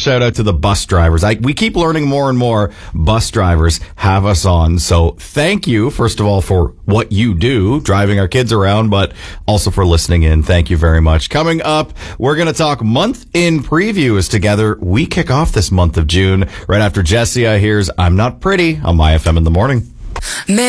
shout out to the bus drivers. We keep learning more and more. Bus drivers have us on. So thank you, first of all, for what you do, driving our kids around, but also for listening in. Thank you very much. Coming up, we're going to talk month in preview as together we kick off this month of June. Right after Jessia hears I'm Not Pretty on My FM in the Morning.